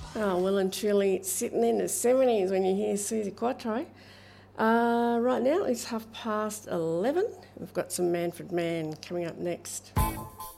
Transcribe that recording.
Oh, well and truly sitting in the 70s when you hear Suzi Quatro. Right now it's 11:30. We've got some Manfred Mann coming up next.